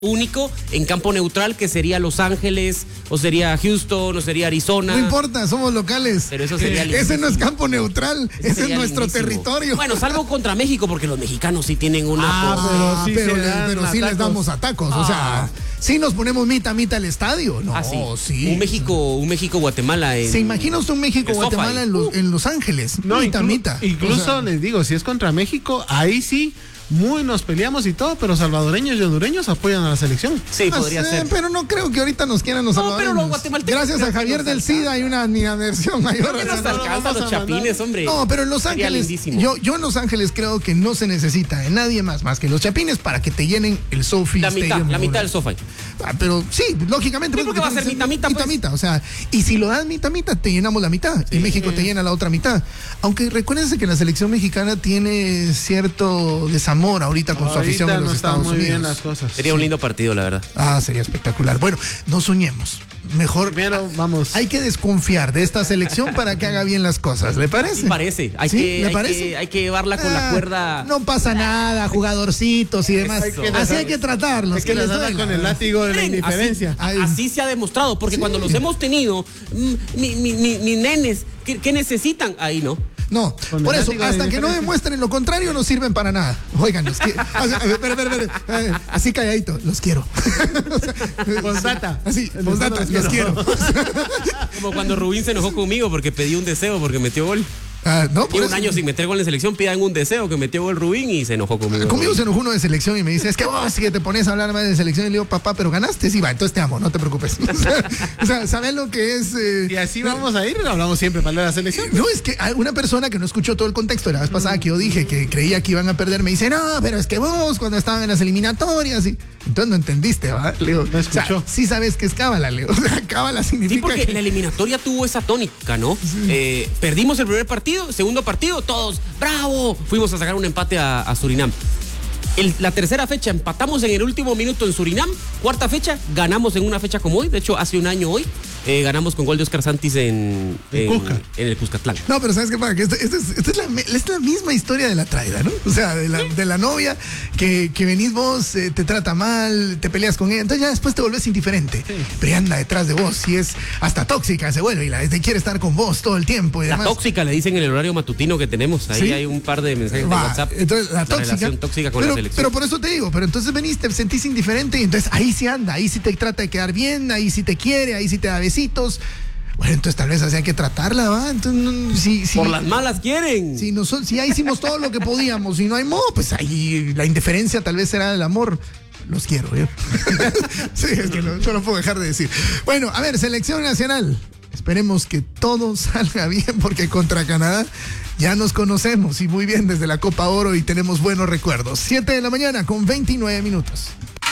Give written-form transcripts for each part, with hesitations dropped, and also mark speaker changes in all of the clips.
Speaker 1: único en campo neutral, que sería Los Ángeles, o sería Houston, o sería Arizona.
Speaker 2: No importa, somos locales.
Speaker 1: Pero eso sería
Speaker 2: ese no es campo neutral, ese es nuestro
Speaker 1: lindísimo.
Speaker 2: territorio.
Speaker 1: Bueno, salvo contra México, porque los mexicanos sí tienen una...
Speaker 2: pero sí les damos atacos, o sea, sí nos ponemos mitad al estadio. No, sí.
Speaker 1: Un México-Guatemala.
Speaker 2: ¿Se imagina usted un México-Guatemala en Los Ángeles?
Speaker 3: No,
Speaker 2: mitad.
Speaker 3: Incluso, o sea, les digo, si es contra México, ahí sí muy nos peleamos y todo, pero salvadoreños y hondureños apoyan a la selección.
Speaker 1: Sí, podría ser.
Speaker 2: Pero no creo que ahorita nos quieran los salvadoreños.
Speaker 1: Pero los guatemaltecos.
Speaker 2: Gracias a Javier del SIDA hay una versión mayor.
Speaker 1: ¿Qué nos alcanza los chapines, hombre?
Speaker 2: No, pero en Los Ángeles, yo en Los Ángeles creo que no se necesita de nadie más que los chapines para que te llenen el SoFi Stadium.
Speaker 1: La mitad del SoFi.
Speaker 2: Pero sí, lógicamente.
Speaker 1: Sí, porque va a ser mitad.
Speaker 2: O sea, y si lo das mitad, te llenamos la mitad. Sí. Y México te llena la otra mitad. Aunque recuérdense que la selección mexicana tiene cierto desamor ahorita con su afición en los Estados Unidos.
Speaker 3: Bien las cosas.
Speaker 1: Sería un lindo partido, la verdad.
Speaker 2: Sería espectacular. Bueno, no soñemos. Mejor
Speaker 3: primero vamos.
Speaker 2: Hay que desconfiar de esta selección para que haga bien las cosas. ¿Le parece?
Speaker 1: Sí, parece. Hay que llevarla con la cuerda.
Speaker 2: No pasa nada, jugadorcitos y demás. Así hay que tratarlos.
Speaker 3: Hay que les duela con el látigo de la indiferencia.
Speaker 1: Así se ha demostrado, porque cuando los hemos tenido, mis nenes, ¿qué necesitan? Ahí no.
Speaker 2: No, por eso, hasta que no demuestren lo contrario, no sirven para nada. Oigan, espera, así calladito, los quiero.
Speaker 3: Postdata.
Speaker 2: Así, postdata, los quiero.
Speaker 1: Como cuando Rubín se enojó conmigo porque pedí un deseo porque metió gol.
Speaker 2: No,
Speaker 1: y un año sin meter gol en selección, pidan un deseo, que metió gol Rubín y se enojó conmigo.
Speaker 2: Conmigo se enojó uno de selección y me dice, es que vos que te pones a hablar más de selección. Y le digo, papá, pero ganaste. Sí, va, entonces te amo, no te preocupes. O sea, ¿sabes lo que es?
Speaker 3: Y así vamos a ir, hablamos siempre para la selección.
Speaker 2: No, es que una persona que no escuchó todo el contexto de la vez pasada que yo dije que creía que iban a perder, me dice, no, pero es que vos cuando estaban en las eliminatorias y... Entonces no entendiste, ¿va? Leo,
Speaker 3: no escuchó.
Speaker 2: O sea, sí sabes que es cábala, Leo. O sea, cábala significa.
Speaker 1: Sí, porque la eliminatoria tuvo esa tónica, ¿no? Sí. Perdimos el primer partido, segundo partido, todos, ¡bravo! Fuimos a sacar un empate a Surinam. La tercera fecha empatamos en el último minuto en Surinam. Cuarta fecha ganamos en una fecha como hoy. De hecho, hace un año hoy ganamos con gol de Oscar Santis en el Cuscatlán.
Speaker 2: No, pero ¿sabes qué pasa? Que esta es la misma historia de la traída, ¿no? O sea, de la novia que venís vos, te trata mal, te peleas con ella, entonces ya después te volvés indiferente. Sí. Pero anda detrás de vos y es hasta tóxica, se vuelve y quiere estar con vos todo el tiempo y demás.
Speaker 1: La tóxica le dicen en el horario matutino que tenemos. Ahí ¿sí? Hay un par de mensajes de WhatsApp.
Speaker 2: Entonces, la relación
Speaker 1: tóxica con la selección.
Speaker 2: Pero por eso te digo, pero entonces venís, te sentís indiferente y entonces ahí sí anda, ahí sí te trata de quedar bien, ahí sí te quiere, ahí sí te da besitos. Bueno, entonces tal vez así hay que tratarla, ¿va? Entonces,
Speaker 1: por las malas quieren.
Speaker 2: Si ya hicimos todo lo que podíamos y no hay modo, pues ahí la indiferencia tal vez será el amor. Los quiero, ¿eh? Sí, es que yo no puedo dejar de decir. Bueno, a ver, selección nacional. Esperemos que todo salga bien porque contra Canadá ya nos conocemos y muy bien desde la Copa Oro y tenemos buenos recuerdos. 7 de la mañana con 29 minutos.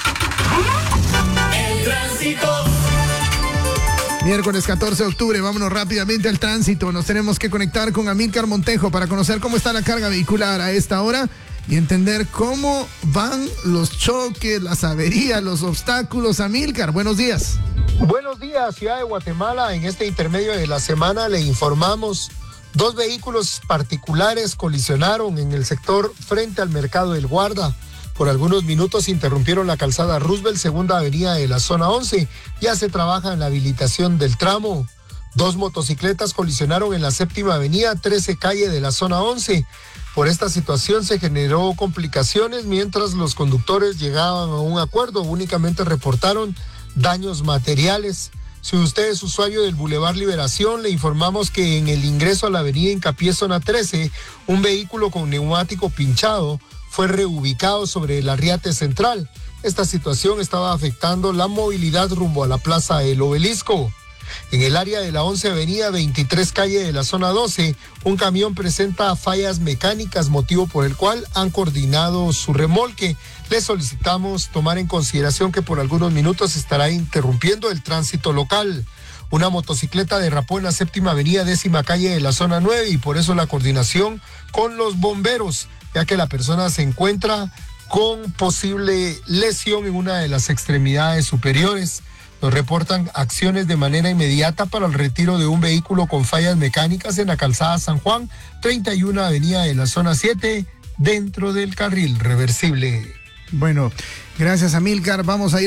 Speaker 4: El tránsito.
Speaker 2: Miércoles 14 de octubre, vámonos rápidamente al tránsito. Nos tenemos que conectar con Amílcar Montejo para conocer cómo está la carga vehicular a esta hora y entender cómo van los choques, las averías, los obstáculos. Amílcar, buenos días.
Speaker 5: Buenos días, Ciudad de Guatemala. En este intermedio de la semana le informamos: 2 vehículos particulares colisionaron en el sector frente al Mercado del Guarda. Por algunos minutos interrumpieron la calzada Roosevelt, segunda avenida de la zona 11. Ya se trabaja en la habilitación del tramo. 2 motocicletas colisionaron en la séptima avenida, 13 calle de la zona 11. Por esta situación se generó complicaciones mientras los conductores llegaban a un acuerdo. Únicamente reportaron daños materiales. Si usted es usuario del Boulevard Liberación, le informamos que en el ingreso a la avenida Hincapié, zona 13, un vehículo con neumático pinchado fue reubicado sobre el Arriate Central. Esta situación estaba afectando la movilidad rumbo a la Plaza El Obelisco. En el área de la 11 avenida, 23 calle de la zona 12, un camión presenta fallas mecánicas, motivo por el cual han coordinado su remolque. Le solicitamos tomar en consideración que por algunos minutos estará interrumpiendo el tránsito local. Una motocicleta derrapó en la séptima avenida, 10ª calle de la zona 9 y por eso la coordinación con los bomberos, ya que la persona se encuentra con posible lesión en una de las extremidades superiores. Nos reportan acciones de manera inmediata para el retiro de un vehículo con fallas mecánicas en la calzada San Juan, 31 avenida de la zona 7, dentro del carril reversible.
Speaker 2: Bueno, gracias, Amílcar. Vamos a ir